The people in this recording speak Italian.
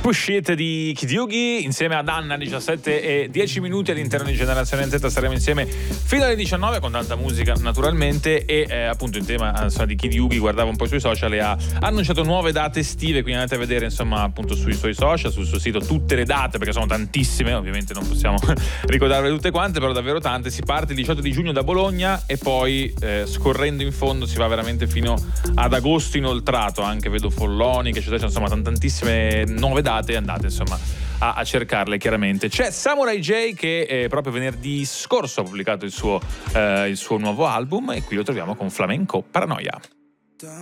Push It di Kid Yugi insieme ad Anna, 17:10 all'interno di Generazione Z. Saremo insieme fino alle 19 con tanta musica naturalmente e appunto in tema insomma, di Kid Yugi, guardavo un po' sui social e ha annunciato nuove date estive, quindi andate a vedere insomma appunto sui suoi social, sul suo sito tutte le date, perché sono tantissime, ovviamente non possiamo ricordarle tutte quante, però davvero tante. Si parte il 18 di giugno da Bologna e poi scorrendo in fondo si va veramente fino ad agosto inoltrato, anche vedo Follonica, eccetera, insomma tantissime nuove date, andate insomma a cercarle chiaramente. C'è Samurai J che proprio venerdì scorso ha pubblicato il suo nuovo album e qui lo troviamo con Flamenco Paranoia.